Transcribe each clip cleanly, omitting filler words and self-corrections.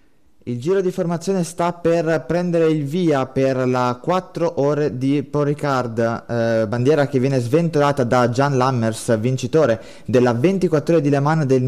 Il giro di formazione sta per prendere il via per la 4 ore di Paul Ricard, bandiera che viene sventolata da Jan Lammers, vincitore della 24 ore di Le Mans del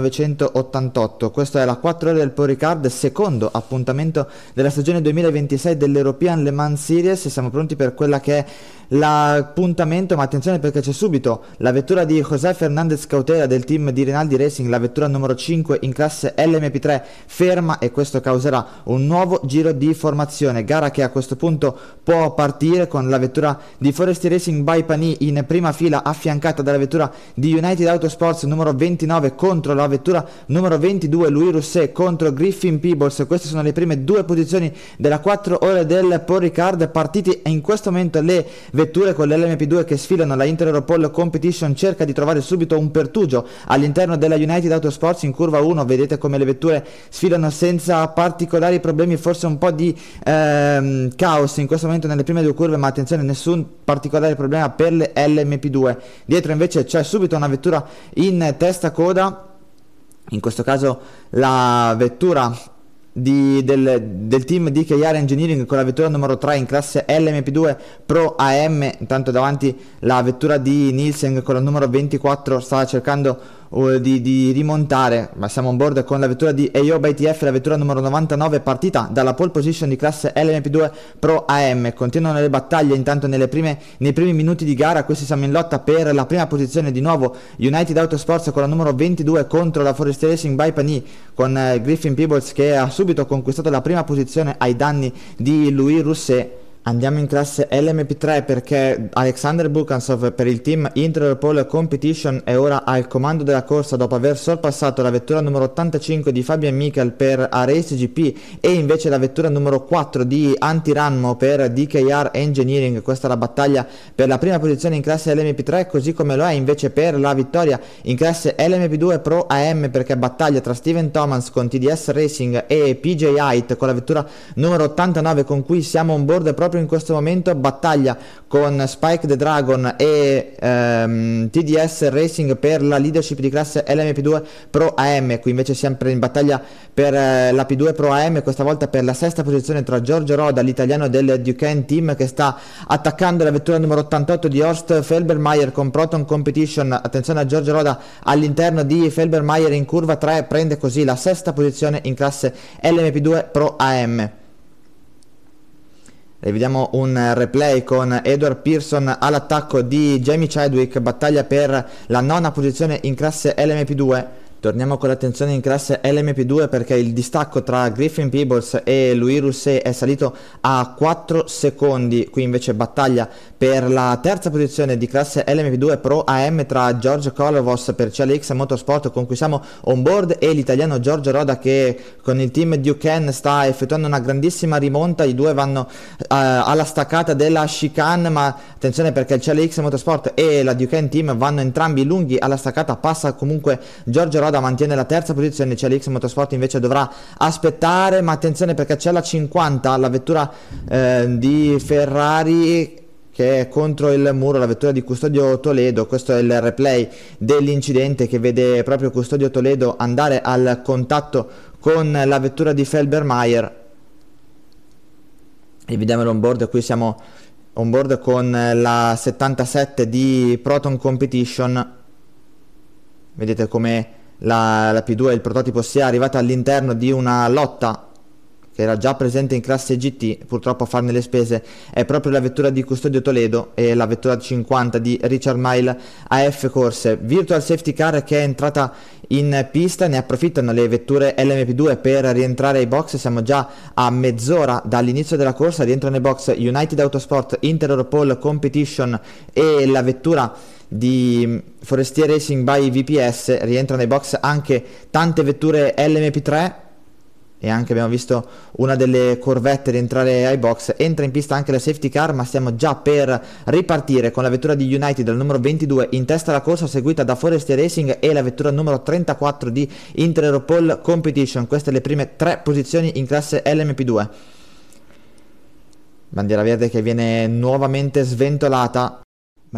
1988. Questa è la 4 ore del Paul Ricard, secondo appuntamento della stagione 2026 dell'European Le Mans Series. Siamo pronti per quella che è l'appuntamento, ma attenzione perché c'è subito la vettura di José Fernández Cautela del team di Rinaldi Racing, la vettura numero 5 in classe LMP3 ferma, e questo causerà un nuovo giro di formazione, gara che a questo punto può partire con la vettura di Foresti Racing by Pani in prima fila, affiancata dalla vettura di United Autosports numero 29 contro la vettura numero 22 Louis Rousset contro Griffin Peebles. Queste sono le prime due posizioni della 4 ore del Paul Ricard, partiti in questo momento le vetture con l'LMP2 che sfilano. La Inter Europol Competition cerca di trovare subito un pertugio all'interno della United Autosports in curva 1, vedete come le vetture sfilano senza particolari problemi, forse un po' di caos in questo momento nelle prime due curve, ma attenzione, nessun particolare problema per le LMP2. Dietro invece c'è subito una vettura in testa coda, in questo caso la vettura del team di KR Engineering con la vettura numero 3 in classe LMP2 Pro AM. Intanto davanti la vettura di Nielsen con la numero 24 sta cercando di rimontare, ma siamo on board con la vettura di Ayoba ITF, la vettura numero 99 partita dalla pole position di classe LMP2 Pro AM. Continuano le battaglie intanto nei primi minuti di gara. Questi siamo in lotta per la prima posizione, di nuovo United Autosports con la numero 22 contro la Forest Racing by Pani con Griffin Peebles che ha subito conquistato la prima posizione ai danni di Louis Rousset. Andiamo in classe LMP3 perché Alexander Bukansov per il team Inter Europol Competition è ora al comando della corsa dopo aver sorpassato la vettura numero 85 di Fabian Michel per Arace GP e invece la vettura numero 4 di Antiranmo per DKR Engineering. Questa è la battaglia per la prima posizione in classe LMP3, così come lo è invece per la vittoria in classe LMP2 Pro AM, perché battaglia tra Steven Thomas con TDS Racing e PJ Height con la vettura numero 89 con cui siamo on board proprio in questo momento. Battaglia con Spike the Dragon e TDS Racing per la leadership di classe LMP2 Pro AM. Qui invece sempre in battaglia per la P2 Pro AM, questa volta per la sesta posizione tra Giorgio Roda, l'italiano del Duquesne Team, che sta attaccando la vettura numero 88 di Horst Felbermayr con Proton Competition. Attenzione a Giorgio Roda all'interno di Felbermayr in curva 3, prende così la sesta posizione in classe LMP2 Pro AM. Rivediamo un replay con Edward Pearson all'attacco di Jamie Chadwick, battaglia per la nona posizione in classe LMP2. Torniamo con l'attenzione in classe LMP2 perché il distacco tra Griffin Peebles e Louis Rousset è salito a 4 secondi. Qui invece battaglia per la terza posizione di classe LMP2 Pro AM tra George Kolovos per CLX Motorsport con cui siamo on board e l'italiano Giorgio Roda che con il team Duquesne sta effettuando una grandissima rimonta. I due vanno alla staccata della chicane, ma attenzione perché il CLX Motorsport e la Duquesne Team vanno entrambi lunghi alla staccata. Passa comunque Giorgio Roda, mantiene la terza posizione, CLX Motorsport invece dovrà aspettare, ma attenzione perché c'è la 50, la vettura di Ferrari che è contro il muro, la vettura di Custodio Toledo. Questo è il replay dell'incidente che vede proprio Custodio Toledo andare al contatto con la vettura di Felbermayr. E vediamo l'on board, qui siamo on board con la 77 di Proton Competition. Vedete come la P2, il prototipo, sia arrivata all'interno di una lotta che era già presente in classe GT. Purtroppo a farne le spese è proprio la vettura di Custodio Toledo e la vettura 50 di Richard Mille AF Corse. Virtual Safety Car che è entrata in pista, ne approfittano le vetture LMP2 per rientrare ai box. Siamo già a mezz'ora dall'inizio della corsa. Rientrano nei box United Autosport, Inter Europol Competition e la vettura di Forestier Racing by VPS. Rientrano nei box anche tante vetture LMP3 e anche abbiamo visto una delle Corvette rientrare ai box. Entra in pista anche la safety car, ma stiamo già per ripartire con la vettura di United al numero 22 in testa alla corsa, seguita da Forestier Racing e la vettura numero 34 di Inter Europol Competition. Queste le prime tre posizioni in classe LMP2. Bandiera verde che viene nuovamente sventolata